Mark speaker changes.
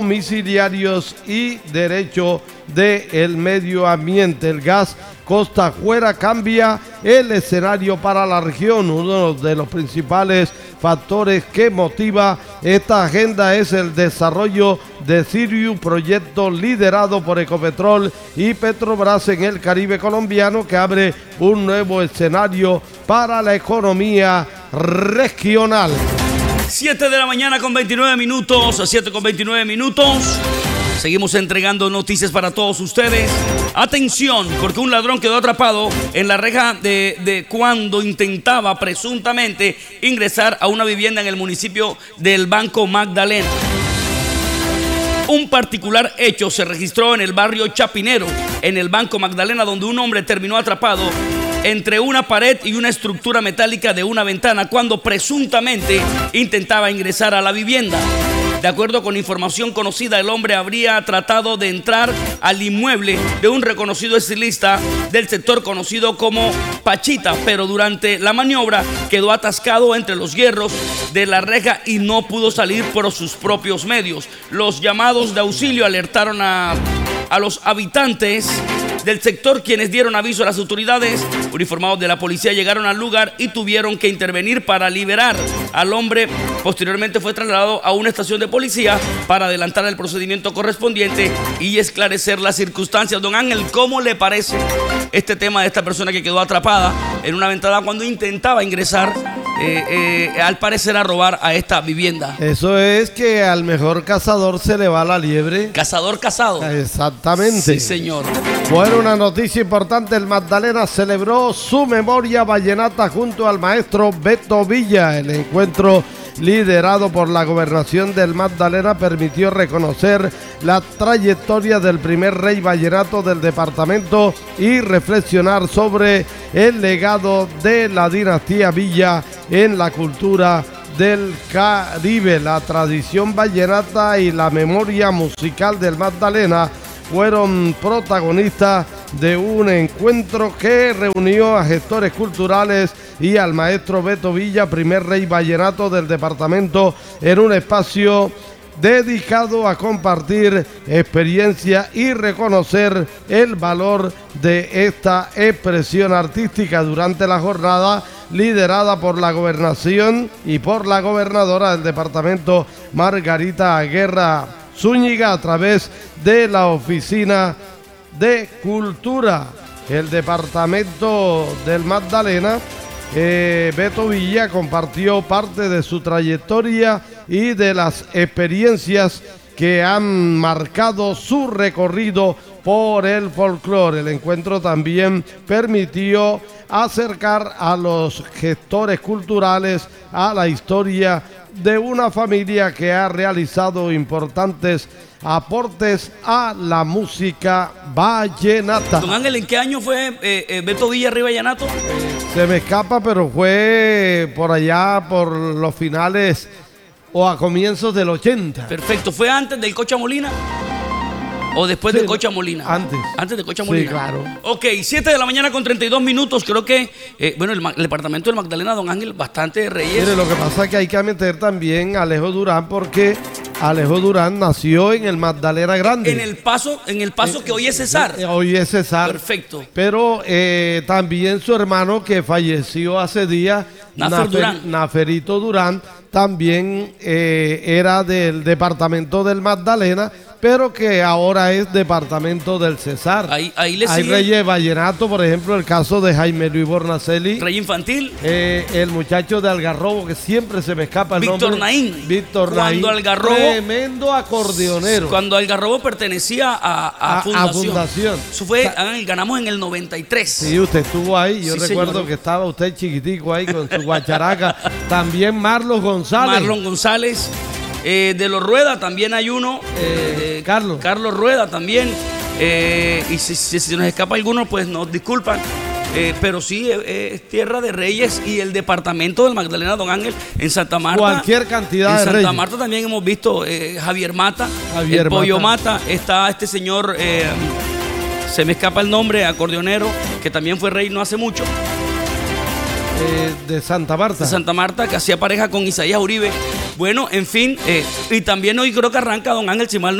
Speaker 1: domiciliarios y derecho del medio ambiente. El gas costa afuera cambia el escenario para la región. Uno de los principales factores que motiva esta agenda es el desarrollo de Sirius, proyecto liderado por Ecopetrol y Petrobras en el Caribe colombiano, que abre un nuevo escenario para la economía regional.
Speaker 2: 7 de la mañana con 29 minutos, a 7 con 29 minutos. Seguimos entregando noticias para todos ustedes. Atención, porque un ladrón quedó atrapado en la reja de cuando intentaba presuntamente ingresar a una vivienda en el municipio del Banco Magdalena. Un particular hecho se registró en el barrio Chapinero, en el Banco Magdalena, donde un hombre terminó atrapado entre una pared y una estructura metálica de una ventana cuando presuntamente intentaba ingresar a la vivienda. De acuerdo con información conocida, el hombre habría tratado de entrar al inmueble de un reconocido estilista del sector conocido como Pachita, pero durante la maniobra quedó atascado entre los hierros de la reja y no pudo salir por sus propios medios. Los llamados de auxilio alertaron a los habitantes del sector, quienes dieron aviso a las autoridades. Uniformados de la policía llegaron al lugar y tuvieron que intervenir para liberar al hombre. Posteriormente fue trasladado a una estación de policía para adelantar el procedimiento correspondiente y esclarecer las circunstancias. Don Ángel, ¿cómo le parece este tema de esta persona que quedó atrapada en una ventana cuando intentaba ingresar, al parecer, a robar a esta vivienda?
Speaker 1: Eso es que al mejor cazador se le va la liebre.
Speaker 2: ¿Cazador cazado?
Speaker 1: Exactamente.
Speaker 2: Sí, señor.
Speaker 1: Bueno, una noticia importante: el Magdalena celebró su memoria vallenata junto al maestro Beto Villa. El encuentro, liderado por la gobernación del Magdalena, permitió reconocer la trayectoria del primer rey vallenato del departamento y reflexionar sobre el legado de la dinastía Villa en la cultura del Caribe. La tradición vallenata y la memoria musical del Magdalena fueron protagonistas de un encuentro que reunió a gestores culturales y al maestro Beto Villa, primer rey vallenato del departamento, en un espacio dedicado a compartir experiencia y reconocer el valor de esta expresión artística. Durante la jornada, liderada por la gobernación y por la gobernadora del departamento, Margarita Guerra Zúñiga, a través de la Oficina de Cultura, el departamento del Magdalena, Beto Villa compartió parte de su trayectoria y de las experiencias que han marcado su recorrido por el folclore. El encuentro también permitió acercar a los gestores culturales a la historia de una familia que ha realizado importantes aportes a la música vallenata.
Speaker 2: Don Ángel, ¿en qué año fue Beto Villa Rey Vallenato?
Speaker 1: Se me escapa, pero fue por allá, por los finales o a comienzos del 80.
Speaker 2: Perfecto. ¿Fue antes del Cocha Molina o después del Cocha Molina?
Speaker 1: Antes.
Speaker 2: Antes de Cocha Molina.
Speaker 1: Sí, claro.
Speaker 2: Ok, 7 de la mañana con 32 minutos. Creo que, el departamento del Magdalena, Don Ángel, bastante reyes.
Speaker 1: Mire, lo que pasa es que hay que meter también a Alejo Durán, porque Alejo Durán nació en el Magdalena Grande.
Speaker 2: En el paso que hoy es Cesar.
Speaker 1: Hoy es Cesar.
Speaker 2: Perfecto.
Speaker 1: Pero también su hermano, que falleció hace días, Naferito Durán, también era del departamento del Magdalena, pero que ahora es departamento del Cesar.
Speaker 2: Ahí
Speaker 1: Hay reyes vallenato, por ejemplo, el caso de Jaime Luis Bornacelli.
Speaker 2: Rey infantil.
Speaker 1: El muchacho de Algarrobo, que siempre se me escapa el nombre. Víctor Naín.
Speaker 2: Algarrobo,
Speaker 1: tremendo acordeonero.
Speaker 2: Cuando Algarrobo pertenecía a Fundación. Eso fue, ganamos en el 93.
Speaker 1: Sí, usted estuvo ahí. Yo recuerdo, señor, que estaba usted chiquitico ahí con su guacharaca. También Marlon González.
Speaker 2: De los Rueda también hay uno. Carlos Rueda también. Y si nos escapa alguno, pues nos disculpan. Pero sí, es tierra de reyes. Y el departamento del Magdalena, Don Ángel, en Santa Marta.
Speaker 1: Cualquier cantidad de reyes.
Speaker 2: En Santa Marta también hemos visto Javier Mata, el Pollo Mata. Está este señor, se me escapa el nombre, acordeonero, que también fue rey no hace mucho.
Speaker 1: De Santa Marta.
Speaker 2: De Santa Marta, que hacía pareja con Isaías Uribe. Bueno, en fin, y también hoy creo que arranca, Don Ángel, si mal no